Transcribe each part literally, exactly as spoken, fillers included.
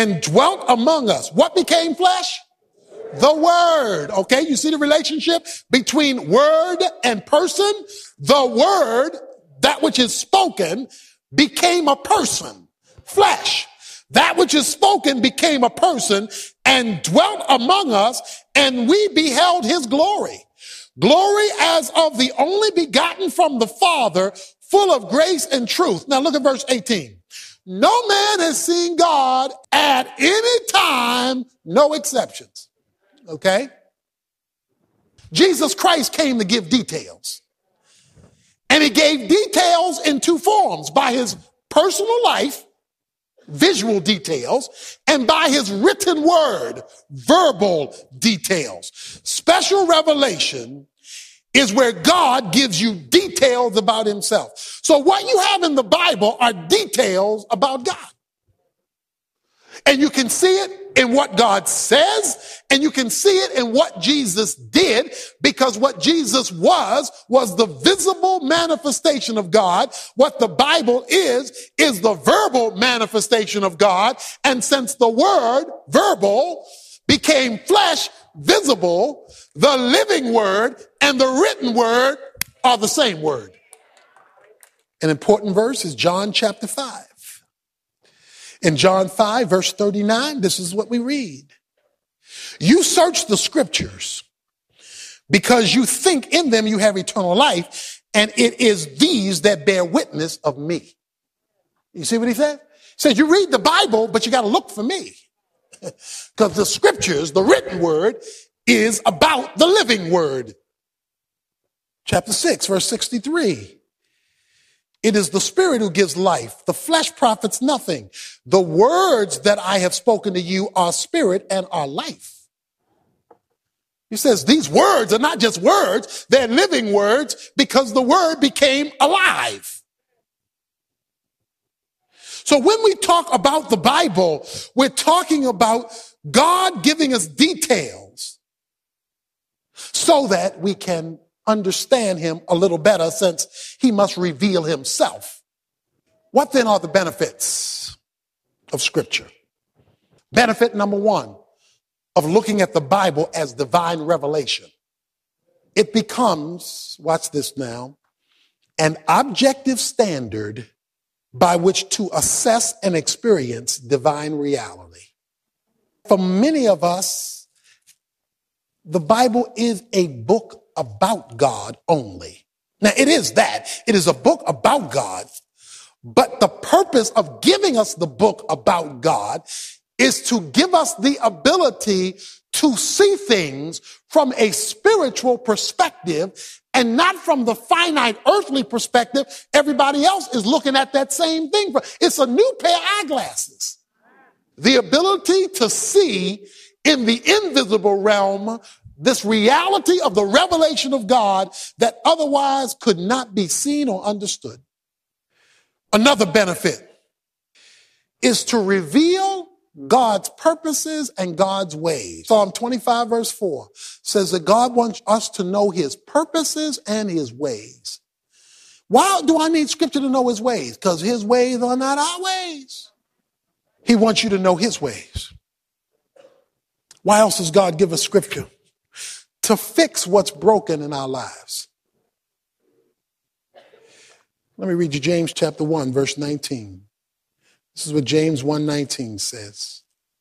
and dwelt among us. What became flesh? The word. Okay, you see the relationship between word and person? The word, that which is spoken, became a person, flesh. That which is spoken became a person and dwelt among us, and we beheld his glory. Glory as of the only begotten from the Father, full of grace and truth. Now look at verse eighteen. No man has seen God at any time, no exceptions. Okay? Jesus Christ came to give details. And he gave details in two forms: by his personal life, visual details, and by his written word, verbal details. Special revelation is where God gives you details about himself. So what you have in the Bible are details about God. And you can see it in what God says, and you can see it in what Jesus did, because what Jesus was, was the visible manifestation of God. What the Bible is, is the verbal manifestation of God. And since the word, verbal, became flesh, visible, the living word and the written word are the same word. An important verse is John chapter five. In John five, verse thirty-nine, this is what we read. You search the scriptures because you think in them you have eternal life, and it is these that bear witness of me. You see what he said? He said, you read the Bible, but you got to look for me. Because the scriptures, the written word, is about the living word. Chapter six, verse sixty-three. It is the spirit who gives life. The flesh profits nothing. The words that I have spoken to you are spirit and are life. He says these words are not just words, they're living words, because the word became alive. So when we talk about the Bible, we're talking about God giving us details so that we can understand him a little better, since he must reveal himself. What then are the benefits of Scripture? Benefit number one of looking at the Bible as divine revelation. It becomes, watch this now, an objective standard by which to assess and experience divine reality. For many of us, the Bible is a book about God only. Now, it is that. It is a book about God, but the purpose of giving us the book about God is to give us the ability to see things from a spiritual perspective and not from the finite earthly perspective. Everybody else is looking at that same thing. It's a new pair of eyeglasses. The ability to see in the invisible realm this reality of the revelation of God that otherwise could not be seen or understood. Another benefit is to reveal God's purposes and God's ways. Psalm twenty-five verse four says that God wants us to know his purposes and his ways. Why do I need scripture to know his ways? Because his ways are not our ways. He wants you to know his ways. Why else does God give us scripture? To fix what's broken in our lives. Let me read you James chapter one, verse nineteen. This is what James one nineteen says.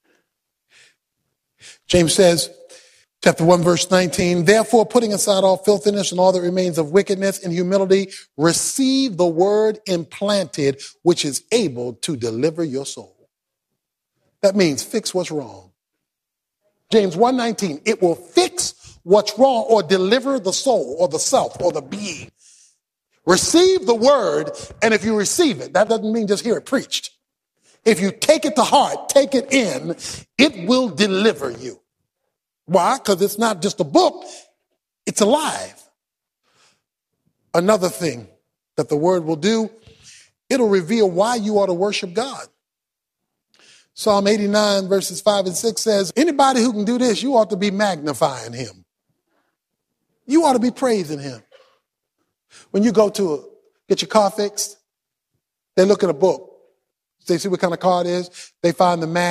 James says, chapter one, verse nineteen, therefore, putting aside all filthiness and all that remains of wickedness and humility, receive the word implanted, which is able to deliver your soul. That means fix what's wrong. James one nineteen, it will fix what's wrong or deliver the soul or the self or the being. Receive the word, and if you receive it, that doesn't mean just hear it preached. If you take it to heart, take it in, it will deliver you. Why? Because it's not just a book, it's alive. Another thing that the word will do, it'll reveal why you ought to worship God. Psalm eighty-nine verses five and six says, anybody who can do this, you ought to be magnifying him. You ought to be praising him. When you go to a, get your car fixed, they look at a book. They see what kind of car it is. They find the mag.